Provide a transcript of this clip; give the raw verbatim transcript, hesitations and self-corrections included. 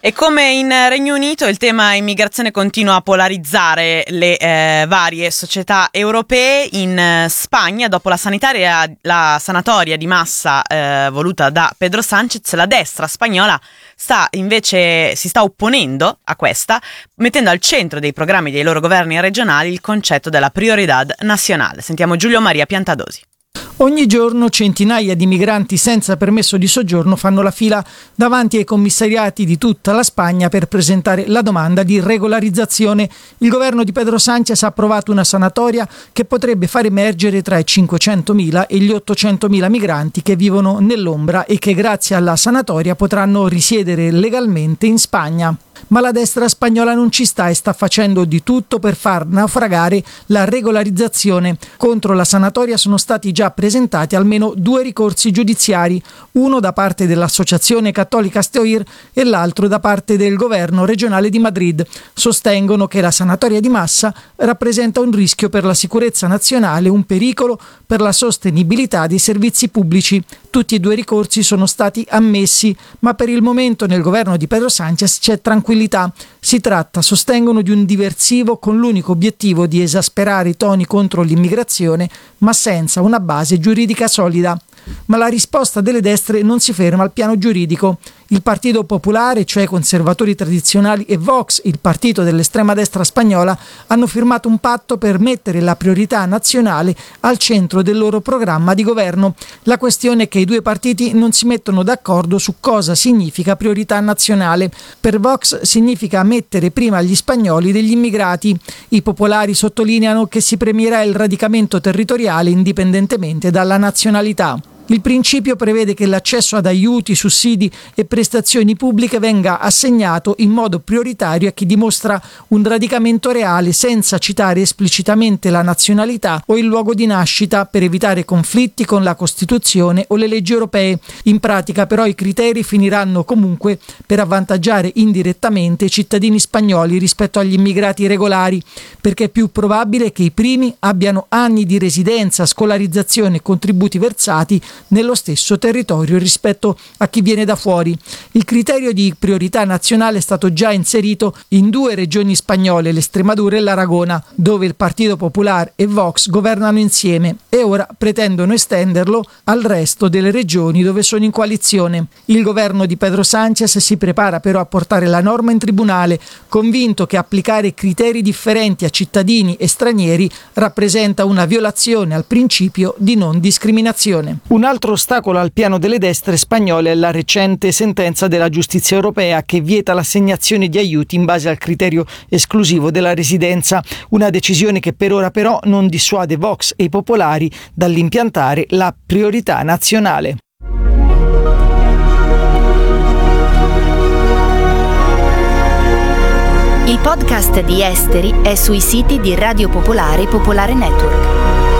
E come in Regno Unito il tema immigrazione continua a polarizzare le eh, varie società europee. In eh, Spagna, dopo la sanitaria, la sanatoria di massa eh, voluta da Pedro Sánchez, la destra spagnola sta invece si sta opponendo a questa, mettendo al centro dei programmi dei loro governi regionali il concetto della prioridad nazionale. Sentiamo Giulio Maria Piantadosi. Ogni giorno centinaia di migranti senza permesso di soggiorno fanno la fila davanti ai commissariati di tutta la Spagna per presentare la domanda di regolarizzazione. Il governo di Pedro Sánchez ha approvato una sanatoria che potrebbe far emergere tra i cinquecentomila e gli ottocentomila migranti che vivono nell'ombra e che grazie alla sanatoria potranno risiedere legalmente in Spagna. Ma la destra spagnola non ci sta e sta facendo di tutto per far naufragare la regolarizzazione. Contro la sanatoria sono stati già presentati almeno due ricorsi giudiziari, uno da parte dell'Associazione Cattolica Steuir e l'altro da parte del governo regionale di Madrid. Sostengono che la sanatoria di massa rappresenta un rischio per la sicurezza nazionale, un pericolo per la sostenibilità dei servizi pubblici. Tutti e due i ricorsi sono stati ammessi, ma per il momento nel governo di Pedro Sánchez c'è tranquillità. Si tratta, sostengono, di un diversivo con l'unico obiettivo di esasperare i toni contro l'immigrazione, ma senza una base giuridica solida. Ma la risposta delle destre non si ferma al piano giuridico. Il Partito Popolare, cioè conservatori tradizionali, e Vox, il partito dell'estrema destra spagnola, hanno firmato un patto per mettere la priorità nazionale al centro del loro programma di governo. La questione è che i due partiti non si mettono d'accordo su cosa significa priorità nazionale. Per Vox significa mettere prima gli spagnoli degli immigrati. I popolari sottolineano che si premierà il radicamento territoriale indipendentemente dalla nazionalità. Il principio prevede che l'accesso ad aiuti, sussidi e prestazioni pubbliche venga assegnato in modo prioritario a chi dimostra un radicamento reale senza citare esplicitamente la nazionalità o il luogo di nascita per evitare conflitti con la Costituzione o le leggi europee. In pratica però i criteri finiranno comunque per avvantaggiare indirettamente i cittadini spagnoli rispetto agli immigrati regolari, perché è più probabile che i primi abbiano anni di residenza, scolarizzazione e contributi versati nello stesso territorio rispetto a chi viene da fuori. Il criterio di priorità nazionale è stato già inserito in due regioni spagnole, l'Estremadura e l'Aragona, dove il Partito Popolare e Vox governano insieme e ora pretendono estenderlo al resto delle regioni dove sono in coalizione. Il governo di Pedro Sánchez si prepara però a portare la norma in tribunale, convinto che applicare criteri differenti a cittadini e stranieri rappresenta una violazione al principio di non discriminazione. Un altro ostacolo al piano delle destre spagnole è la recente sentenza della giustizia europea che vieta l'assegnazione di aiuti in base al criterio esclusivo della residenza, una decisione che per ora però non dissuade Vox e i popolari dall'impiantare la priorità nazionale. Il podcast di Esteri è sui siti di Radio Popolare e Popolare Network.